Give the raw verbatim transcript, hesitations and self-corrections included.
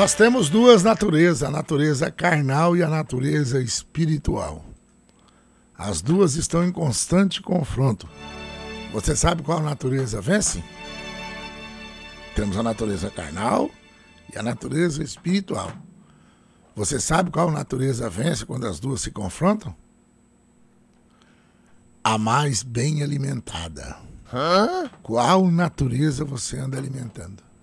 Nós temos duas naturezas, a natureza carnal e a natureza espiritual. As duas estão em constante confronto. Você sabe qual natureza vence? Temos a natureza carnal e a natureza espiritual. Você sabe qual natureza vence quando as duas se confrontam? A mais bem alimentada. Hã? Qual natureza você anda alimentando?